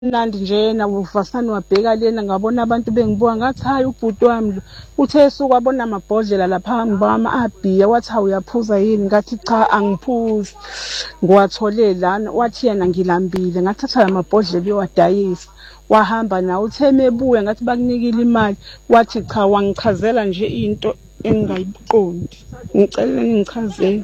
mnandi njena uvasani wabheka lena ngabona abantu bengibuka ngathi hayi ubhuti wami lo uthe esuka abona amabhodlela lapha phambi kwami abhiya wathi hawu uyaphuza yini ngathi cha angiphuzi ngiwathole lana wathi yena ngilambile ngathatha amabhodlela yowadayisa wahamba nawe uthe mebuya ngathi bakunikile imali wathi cha wangichazela nje into engayiqondi ngicela ngichazele.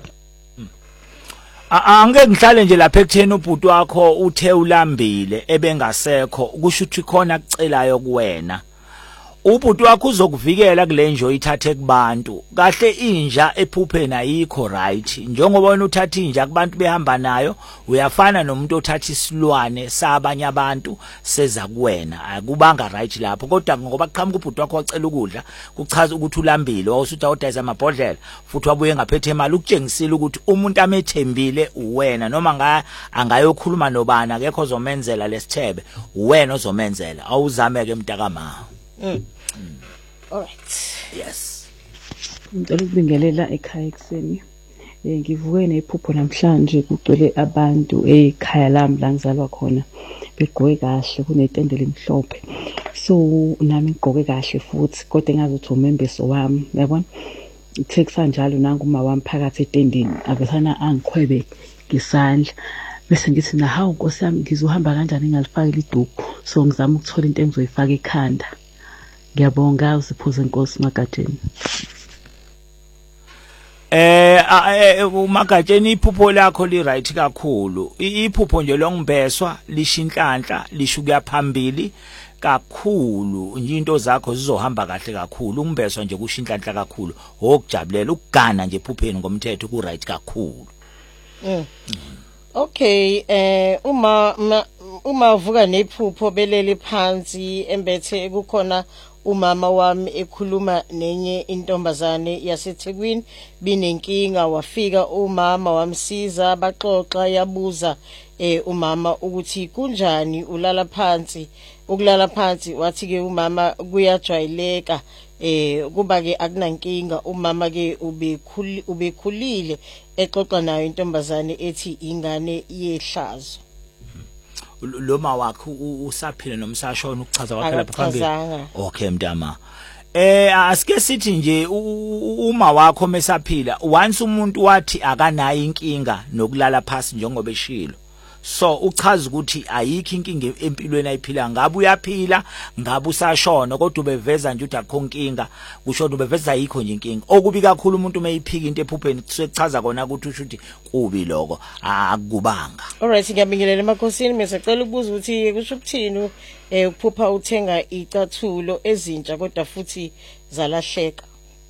Angeke ngihlale nje lapha ekutheni ubhuti wakho uthe ulambile ebengasekho kusho ukuthi khona kucelayo kuwena. Ubhuti wakho uzokuvikela kule nje oyithathe kubantu. Kahle inja ephupheni ayikho right. Njengoba wena uthatha inja kubantu behamba nayo uyafana nomuntu othatha isilwane sabanye abantu seza kuwena. Akubanga right lapho kodwa ngoba kuqhamuka ubhuti wakho wacela ukudla kuchaza ukuthi ulambile wawusuthi awudayisa amabhodlela futhi wabuye ngaphethe imali ukutshengisile ukuthi umuntu amethembile uwena noma angayokhuluma nobani akekho ozomenzela lesithebe uwena ozomenzela awuzameke mntakama. All right. Yes. Ngicela ukubingelela ekhaya ekseni. Ngivuke nephupho namhlanje kugcwele abantu ekhaya lami la ngizalwa khona. Begqoke kahle kunetende limhlophe. So nami ngigqoke kahle futhi kodwa engazuthi umembeso wami, yabona? Ithekisa njalo nangu uma wami phakathi etendeni abesana angikhwebe ngisandla. Bese ngithi na hawu Nkosi yami ngizohamba kanjani ngalifakela iduku. So ngizama ukuthola into engizoyifaka ekhanda. Ngiyabonga usiphuze Nkosi Magatsheni. Umagatsheni iphupho lakho li right kakhulu. Iphupho nje longimbeswa lishinhlanhla lisho kuya phambili kakhulu into zakho zizohamba kahle kakhulu ungimbeswa nje kushinhlanhla kakhulu okujabulela ukugana nje ephupheni ngomthetho ku right kakhulu. Okay, uma uvuka nephupho belele phansi embethe kukhona umama wami ekhuluma nenye intombazane yaseThekwini binenkinga wafika umama wamsiza baxoxa yabuza umama ukuthi kunjani ulala phansi ukulala phansi wathi ke umama kuyajwayeleka kuba ke akunankinga umama ke ubekhulile exoxa nayo intombazane ethi ingane yehlazo. Loma wakho usaphila nomsashona ukuchaza wakhe lapha phambili. Okay mntama. Asike sithi nje uma wakho mesaphila once umuntu wathi akanayo inkinga nokulala phansi njengoba eshilo. So uchaza ukuthi ayikho inkinga empilweni ayiphila ngabe uyaphila ngabe usashona kodwa ubeveza nje ukuthi akho inkinga kusho ukuthi ubeveza ayikho nje inkinga okubi kakhulu umuntu umeyiphika into ephupheni kusechaza kona ukuthi usho ukuthi kubi lokho akubanga. Alright ngiyabingelela emakhosini mesacela ukubuza ukuthi kusho ukuthini ukuphupha uthenga icathulo ezintsha kodwa futhi zalahleka.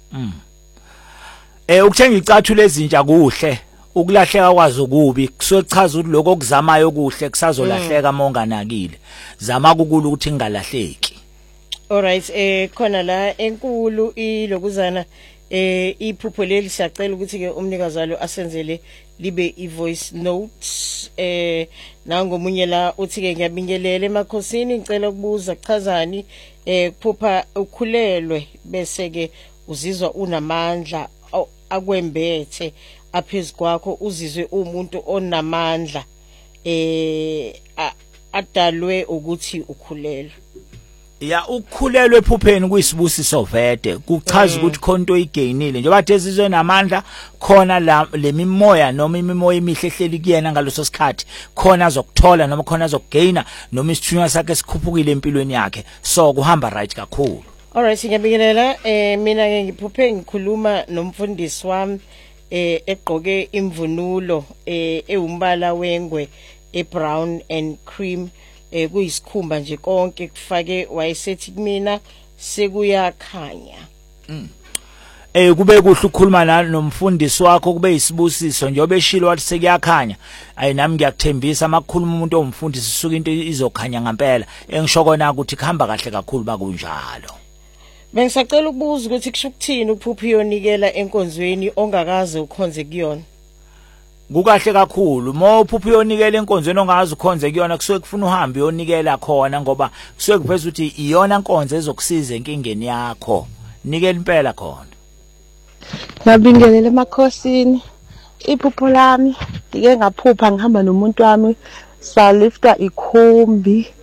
Ukuthenga icathulo ezintsha kuhle ukulahleka kwazo kubi kusechaza ukuthi lokho okuzamayo kuhle kusazolahleka monganakile zama ukukula ukuthi ngalahleki. Alright khona la enkulu ilokuzana iphupho leli siyacela ukuthi ke umnikazi walo asenzele libe ivoice notes nangomunye la uthi ke ngiyabingelela emakhosini ngicela ukubuza chazani kuphupha ukhulelwe bese ke uzizwa unamandla akwembethe aphezu kwakho uzizwe umuntu onamandla adalwe ukuthi ukhulelwe. Ya ukukhulelwe ephupheni kuyisibusiso vede kuchaza ukuthi khona into igainile njengoba thezizwe namandla khona le mimoya noma imimoya emihle ehleli kuyena ngaloso sikhathi khona azokuthola noma khona azokugaina noma isithunywa sakhe sikhuphukile empilweni yakhe so kuhamba right kakhulu. Alright ngiyabingelela mina ke ngiphuphe ngikhuluma nomfundisi wami egqoke imvunulo ewumbala wengwe ebrown and cream kuyisikhumba nje konke kufake wayesethi kumina sekuyakhanya. Kube kuhle ukukhuluma nomfundisi wakho kube isibusiso njengoba eshilo wathi sekuyakhanya nami ngiyakuthembisa amakhuluma umuntu omfundisi suka into izokhanya ngempela engisho kona ukuthi kuhamba kahle kakhulu bakunjalo. Bengisacela ukubuza ukuthi kusho ukuthini uphuphi yonikela enkonzweni ongakaze ukhonze kuyona. Kukahle kakhulu uma uphuphi yonikela enkonzweni ongakaze ukhonze kuyona kusuke kufuna uhambe yonikela khona ngoba kusuke kuveza ukuthi iyona inkonzo ezokusiza enkingeni yakho nikela impela khona. Ngiyabingelela emakhosini iphupho lami ngike ngaphupha ngihamba nomuntu wami salifta ikhumbi